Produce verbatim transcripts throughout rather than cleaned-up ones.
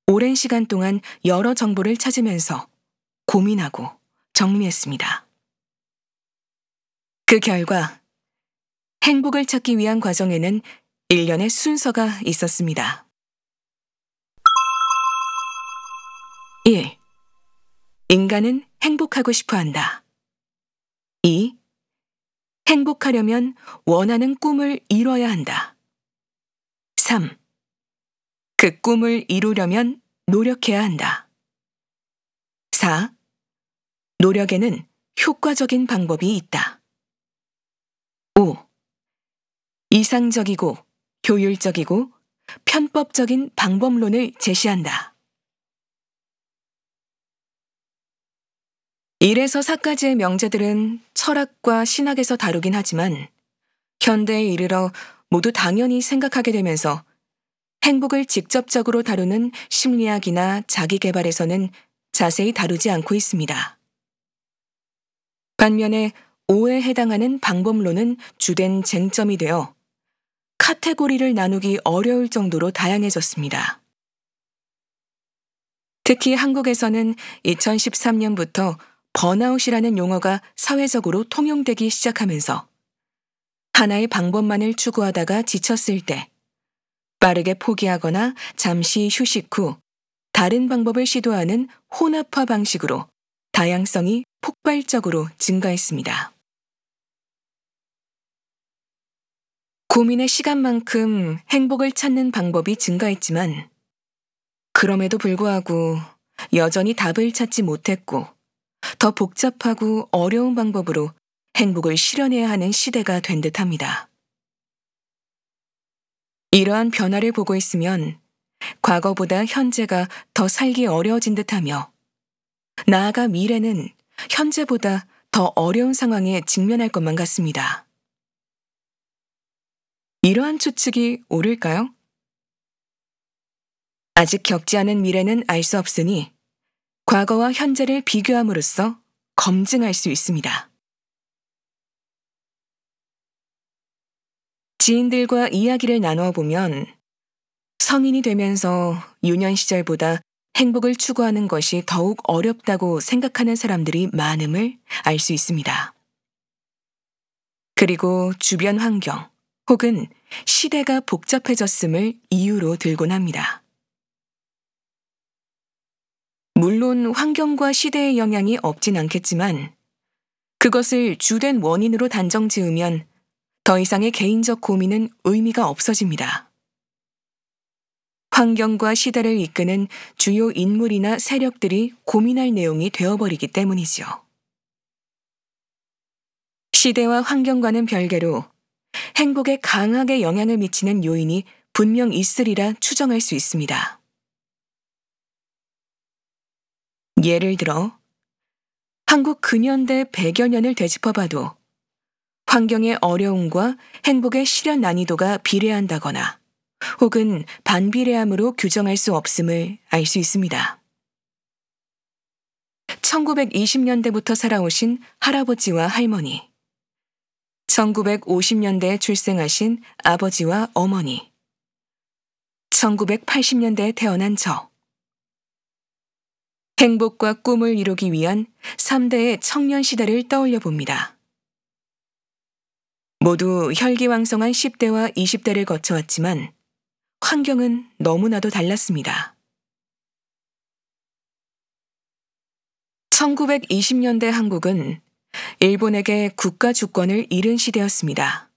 오랜 시간 동안 여러 정보를 찾으면서 고민하고 정리했습니다. 그 결과 행복을 찾기 위한 과정에는 일련의 순서가 있었습니다. 일. 인간은 행복하고 싶어 한다. 이. 행복하려면 원하는 꿈을 이뤄야 한다. 삼. 그 꿈을 이루려면 노력해야 한다. 사. 노력에는 효과적인 방법이 있다. 오. 이상적이고 효율적이고 편법적인 방법론을 제시한다. 일에서 사까지의 명제들은 철학과 신학에서 다루긴 하지만 현대에 이르러 모두 당연히 생각하게 되면서 행복을 직접적으로 다루는 심리학이나 자기계발에서는 자세히 다루지 않고 있습니다. 반면에 오에 해당하는 방법론은 주된 쟁점이 되어 카테고리를 나누기 어려울 정도로 다양해졌습니다. 특히 한국에서는 이천십삼 년부터 번아웃이라는 용어가 사회적으로 통용되기 시작하면서 하나의 방법만을 추구하다가 지쳤을 때 빠르게 포기하거나 잠시 휴식 후 다른 방법을 시도하는 혼합화 방식으로 다양성이 폭발적으로 증가했습니다. 고민의 시간만큼 행복을 찾는 방법이 증가했지만 그럼에도 불구하고 여전히 답을 찾지 못했고 더 복잡하고 어려운 방법으로 행복을 실현해야 하는 시대가 된 듯합니다. 이러한 변화를 보고 있으면 과거보다 현재가 더 살기 어려워진 듯하며 나아가 미래는 현재보다 더 어려운 상황에 직면할 것만 같습니다. 이러한 추측이 옳을까요? 아직 겪지 않은 미래는 알 수 없으니 과거와 현재를 비교함으로써 검증할 수 있습니다. 지인들과 이야기를 나누어 보면 성인이 되면서 유년 시절보다 행복을 추구하는 것이 더욱 어렵다고 생각하는 사람들이 많음을 알 수 있습니다. 그리고 주변 환경 혹은 시대가 복잡해졌음을 이유로 들곤 합니다. 물론 환경과 시대의 영향이 없진 않겠지만 그것을 주된 원인으로 단정 지으면 더 이상의 개인적 고민은 의미가 없어집니다. 환경과 시대를 이끄는 주요 인물이나 세력들이 고민할 내용이 되어버리기 때문이지요. 시대와 환경과는 별개로 행복에 강하게 영향을 미치는 요인이 분명 있으리라 추정할 수 있습니다. 예를 들어 한국 근현대 백여 년을 되짚어봐도 환경의 어려움과 행복의 실현 난이도가 비례한다거나 혹은 반비례함으로 규정할 수 없음을 알 수 있습니다. 천구백이십 년대부터 살아오신 할아버지와 할머니, 천구백오십 년대에 출생하신 아버지와 어머니, 천구백팔십 년대에 태어난 저, 행복과 꿈을 이루기 위한 삼 대의 청년 시대를 떠올려 봅니다. 모두 혈기왕성한 십 대와 이십 대를 거쳐왔지만 환경은 너무나도 달랐습니다. 천구백이십 년대 한국은 일본에게 국가 주권을 잃은 시대였습니다.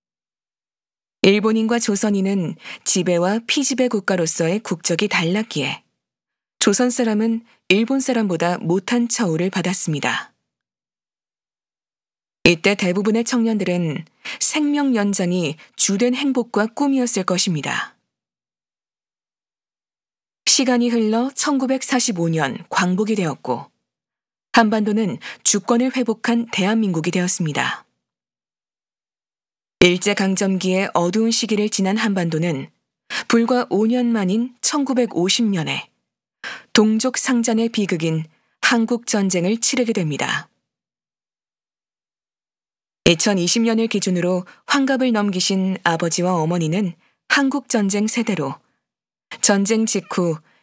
일본인과 조선인은 지배와 피지배 국가로서의 국적이 달랐기에 조선 사람은 일본 사람보다 못한 처우를 받았습니다. 이때 대부분의 청년들은 생명 연장이 주된 행복과 꿈이었을 것입니다. 시간이 흘러 천구백사십오 년 광복이 되었고 한반도는 주권을 회복한 대한민국이 되었습니다. 일제강점기의 어두운 시기를 지난 한반도는 불과 오 년 만인 천구백오십 년에 동족 상잔의 비극인 한국전쟁을 치르게 됩니다. 이천이십 년을 기준으로 환갑을 넘기신 아버지와 어머니는 한국전쟁 세대로 전쟁 직후